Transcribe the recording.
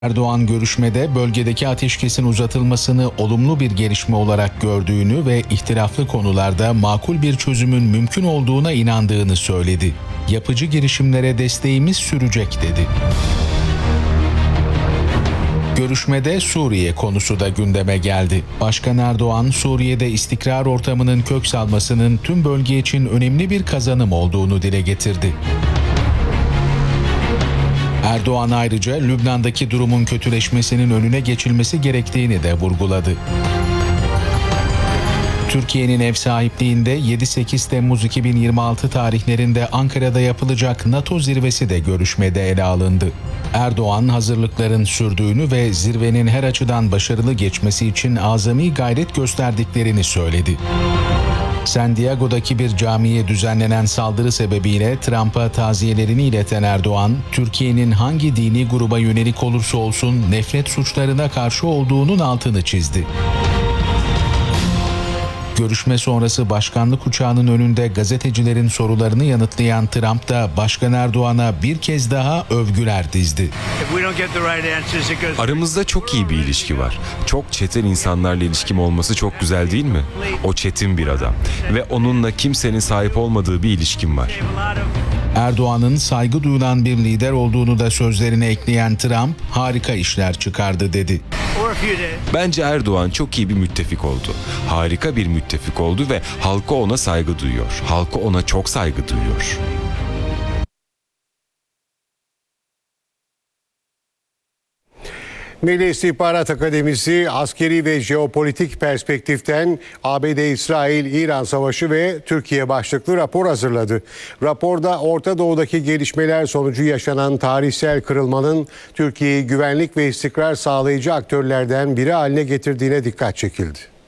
Erdoğan görüşmede bölgedeki ateşkesin uzatılmasını olumlu bir gelişme olarak gördüğünü ve ihtilaflı konularda makul bir çözümün mümkün olduğuna inandığını söyledi. Yapıcı girişimlere desteğimiz sürecek dedi. Görüşmede Suriye konusu da gündeme geldi. Başkan Erdoğan, Suriye'de istikrar ortamının kök salmasının tüm bölge için önemli bir kazanım olduğunu dile getirdi. Erdoğan ayrıca Lübnan'daki durumun kötüleşmesinin önüne geçilmesi gerektiğini de vurguladı. Türkiye'nin ev sahipliğinde 7-8 Temmuz 2026 tarihlerinde Ankara'da yapılacak NATO zirvesi de görüşmede ele alındı. Erdoğan, hazırlıkların sürdüğünü ve zirvenin her açıdan başarılı geçmesi için azami gayret gösterdiklerini söyledi. San Diego'daki bir camiye düzenlenen saldırı sebebiyle Trump'a taziyelerini ileten Erdoğan, Türkiye'nin hangi dini gruba yönelik olursa olsun nefret suçlarına karşı olduğunun altını çizdi. Görüşme sonrası başkanlık uçağının önünde gazetecilerin sorularını yanıtlayan Trump da Başkan Erdoğan'a bir kez daha övgüler dizdi. Aramızda çok iyi bir ilişki var. Çok çetin insanlarla ilişkim olması çok güzel değil mi? O çetin bir adam ve onunla kimsenin sahip olmadığı bir ilişkim var. Erdoğan'ın saygı duyulan bir lider olduğunu da sözlerine ekleyen Trump, harika işler çıkardı dedi. Bence Erdoğan çok iyi bir müttefik oldu. Harika bir müttefik oldu ve halkı ona saygı duyuyor. Halkı ona çok saygı duyuyor. Milli İstihbarat Akademisi askeri ve jeopolitik perspektiften ABD-İsrail-İran Savaşı ve Türkiye başlıklı rapor hazırladı. Raporda Orta Doğu'daki gelişmeler sonucu yaşanan tarihsel kırılmanın Türkiye'yi güvenlik ve istikrar sağlayıcı aktörlerden biri haline getirdiğine dikkat çekildi.